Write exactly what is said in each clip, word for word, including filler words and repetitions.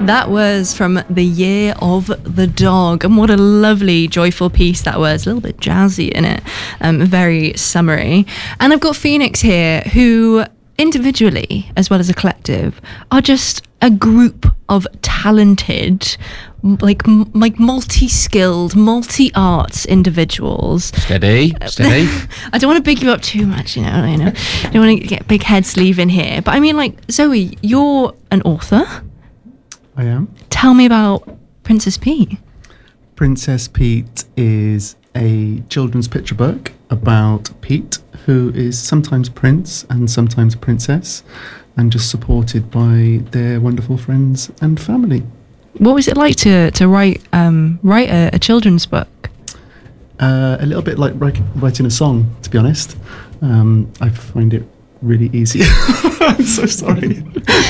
That was from The Year of the Dog, and what a lovely, joyful piece that was. A little bit jazzy in it, um, very summery. And I've got Phoenix here, who individually, as well as a collective, are just a group of talented, like m- like multi-skilled, multi-arts individuals. Steady, steady. I don't want to big you up too much, you know. You know, I don't want to get big head sleeve in here. But I mean, like, Zoe, you're an author. I am. Tell me about Princess Pete. Princess Pete is a children's picture book about Pete, who is sometimes prince and sometimes princess, and just supported by their wonderful friends and family. What was it like to to write um, write a, a children's book? Uh, a little bit like write, writing a song, to be honest. Um, I find it really easy. I'm so sorry.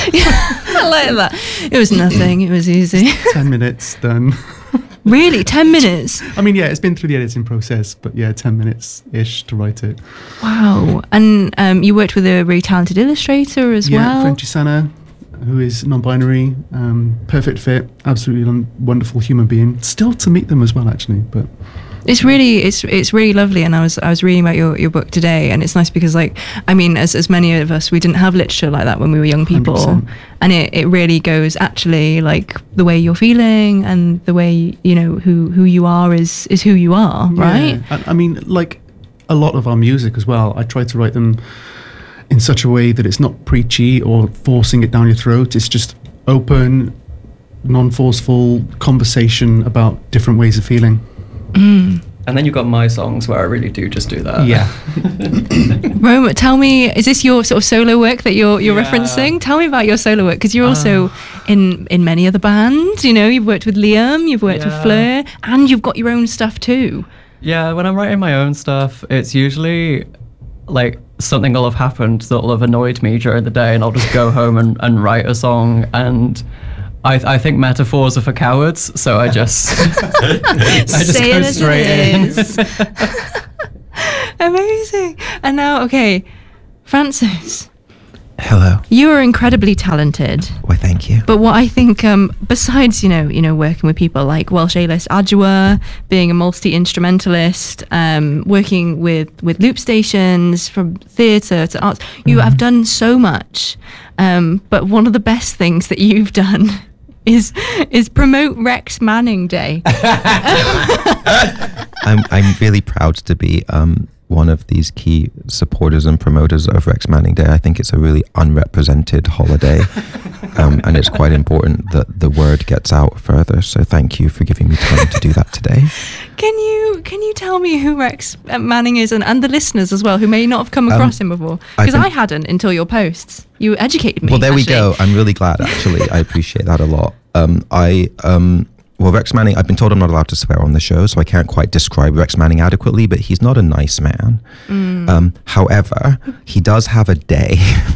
I like that. It was nothing. It was easy. Ten minutes done. Really? Ten minutes? I mean, yeah, it's been through the editing process, but yeah, ten minutes-ish to write it. Wow. And um, you worked with a really talented illustrator as yeah, well? Yeah, Frenchy Sana, who is non-binary, um, perfect fit, absolutely un- wonderful human being. Still to meet them as well, actually, but... It's really, it's it's really lovely, and I was I was reading about your, your book today, and it's nice because, like, I mean, as as many of us, we didn't have literature like that when we were young people, one hundred percent. And it, it really goes actually like the way you're feeling and the way, you know, who who you are is is who you are, right? Yeah. I, I mean, like a lot of our music as well, I try to write them in such a way that it's not preachy or forcing it down your throat. It's just open, non-forceful conversation about different ways of feeling. Mm. And then you've got my songs where I really do just do that. Yeah. Rome, tell me, is this your sort of solo work that you're you're Yeah. referencing? Tell me about your solo work, because you're also Uh. in in many other bands. You know, you've worked with Liam, you've worked with Yeah. Fleur, and you've got your own stuff too. Yeah, when I'm writing my own stuff, it's usually like something will have happened that will have annoyed me during the day, and I'll just go home and, and write a song. And I, I think metaphors are for cowards, so I just I just Say go it as straight it in. is. Amazing. And now, okay, Francis, Hello. you are incredibly talented. Why, thank you. But what I think, um, besides, you know, you know, working with people like Welsh A-list Adjoa, being a multi-instrumentalist, um, working with, with loop stations, from theatre to arts, you Mm-hmm. have done so much. Um, but one of the best things that you've done is is promote Rex Manning Day. I'm I'm really proud to be um, one of these key supporters and promoters of Rex Manning Day. I think it's a really unrepresented holiday, um, and it's quite important that the word gets out further. So thank you for giving me time to do that today. Can you can you tell me who Rex Manning is, and, and the listeners as well, who may not have come across Um, him before? I Because can- I hadn't until your posts. You educated me. Well, there actually. we go. I'm really glad, actually. I appreciate that a lot. Um, I um, well, Rex Manning. I've been told I'm not allowed to swear on the show, so I can't quite describe Rex Manning adequately. But he's not a nice man. Mm. Um, however, he does have a day,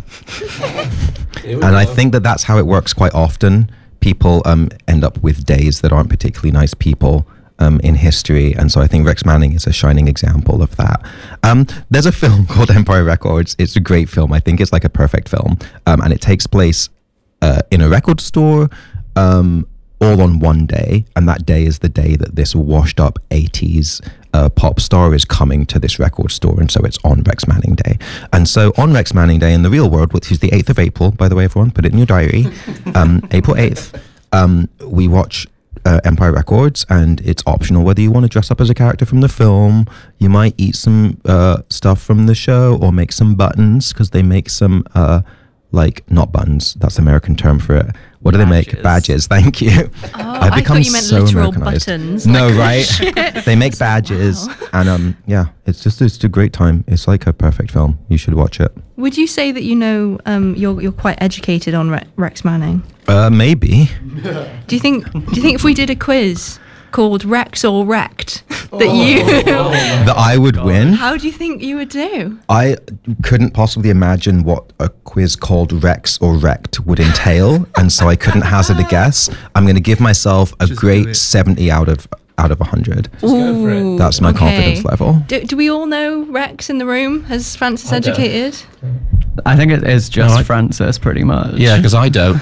and I think that that's how it works quite often. People um, end up with days that aren't particularly nice people. Um, in history, and so I think Rex Manning is a shining example of that. Um, there's a film called Empire Records. It's a great film. I think it's like a perfect film, um, and it takes place uh, in a record store, um, all on one day, and that day is the day that this washed-up eighties uh, pop star is coming to this record store, and so it's on Rex Manning Day. And so on Rex Manning Day in the real world, which is the eighth of April, by the way, everyone, put it in your diary, um, April eighth, um, we watch Uh, Empire Records, and it's optional whether you want to dress up as a character from the film. You might eat some uh, stuff from the show or make some buttons, because they make some uh, like not buttons, that's the American term for it. What do they make? Badges. Badges. Thank you. Oh, I thought you meant so literal Americanized. buttons. No, Like, right? shit. They make badges, Wow. and um, yeah, it's just it's a great time. It's like a perfect film. You should watch it. Would you say that you know um, you're you're quite educated on Re- Rex Manning? Uh, maybe. Do you think do you think if we did a quiz called Rex or Wrecked that you That I would win. how do you think you would do? I couldn't possibly imagine what a quiz called Rex or Wrecked would entail, and so I couldn't hazard a guess. I'm going to give myself a Just do great it. seventy out of out of one hundred. Just go for it. That's my confidence level. Do, do we all know Rex in the room? Has Francis I don't. educated? I think it is just No, I- Francis, pretty much. Yeah, because I don't.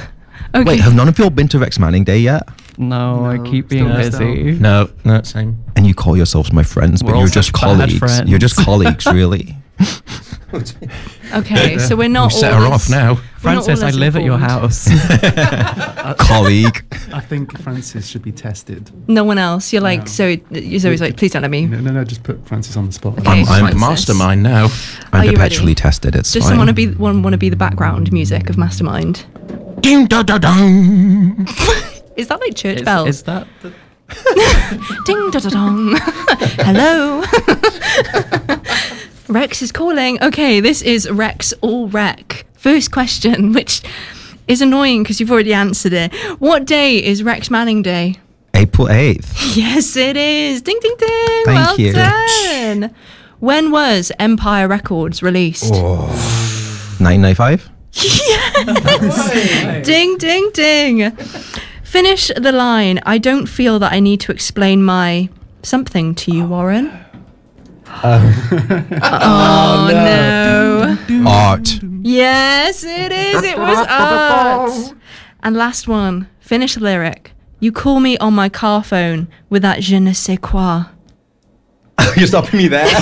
Okay. Wait, have none of you all been to Rex Manning Day yet? No, I No, keep being still missed busy. No, no, same. And you call yourselves my friends, but We're all you're just such bad colleagues. friends. You're just colleagues, really. Okay, so we're We not set all her as- off now. we're not Francis, all I as live at your informed. house. Colleague. I think Francis should be tested. No one else. You're like, No. so you're always like, please don't let me. No, no, no, just put Francis on the spot. Okay. I'm, I'm Francis. mastermind now. I'm Are you perpetually ready? tested. It's Does fine. someone want to be one want to be the background music of Mastermind? Ding da da dong. Is that like church Is, bells? is that the, Ding da da dong. Hello. Rex is calling. Okay, this is Rex all Rec. First question, which is annoying because you've already answered it. What day is Rex Manning Day? April eighth. Yes, it is. Ding ding ding. Thank well you. done. When was Empire Records released? nineteen ninety-five? Ding ding ding. Finish the line. I don't feel that I need to explain my something to you, Warren. oh no. Art. Yes, it is. It was art. And last one. Finish the lyric. You call me on my car phone with that je ne sais quoi. You're stopping me there?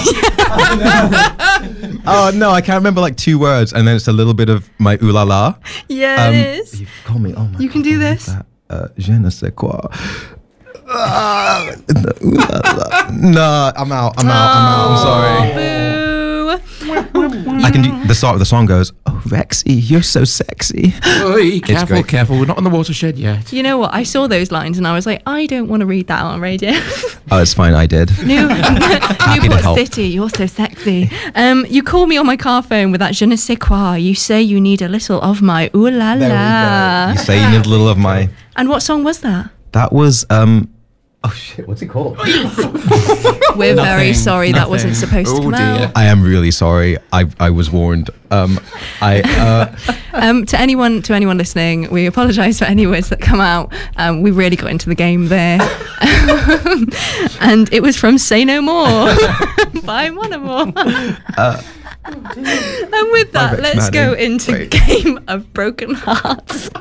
Oh no, I can't remember like two words, and then it's a little bit of my ooh la la. Yeah, Um, it is. You call me. Oh my. You can God, do what this. is that? Uh, je ne sais quoi. Ah, the ooh la la. No, I'm out. I'm out. I'm out. I'm sorry. Boo. I can do the song. The song goes, "Oh Rexy, you're so sexy." Oi, careful, great. careful. We're not on the watershed yet. You know what? I saw those lines and I was like, I don't want to read that on radio. Oh, it's fine. I did. New, to Newport help. City, you're so sexy. Um, you call me on my car phone with that je ne sais quoi. You say you need a little of my ooh la la. You say you need a little of my. And what song was that? That was um. Oh shit! What's it called? We're very Nothing, sorry that wasn't nothing. supposed to Oh come dear. out. I am really sorry. I I was warned. Um, I uh, Um, to anyone to anyone listening, we apologise for any words that come out. Um, we really got into the game there, and it was from "Say No More" by Monomore. Uh, and with that, Rex let's go Manning. into Wait. Game of Broken Hearts.